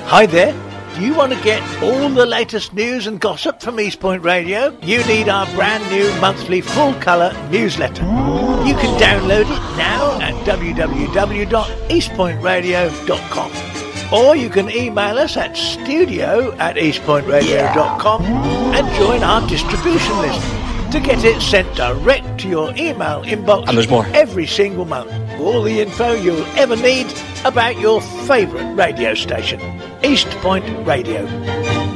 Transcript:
Hi there. Do you want to get all the latest news and gossip from East Point Radio? You need our brand new monthly full-colour newsletter. You can download it now at www.eastpointradio.com. Or you can email us at studio@eastpointradio.com and join our distribution list to get it sent direct to your email inbox. And there's more. Every single month. All the info you'll ever need about your favourite radio station. East Point Radio.